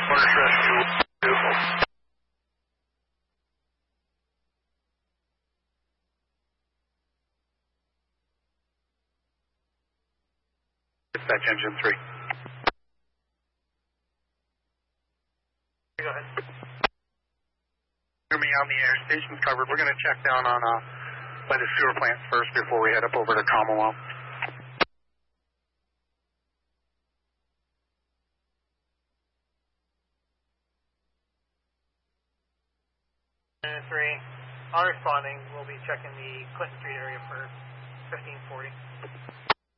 Order rescue. Dispatch engine 3. Go ahead. Hear me on the air. Station's covered. We're going to check down on by the sewer plants first before we head up over to Commonwealth. 3. On responding, we'll be checking the Clinton Street area for 1540.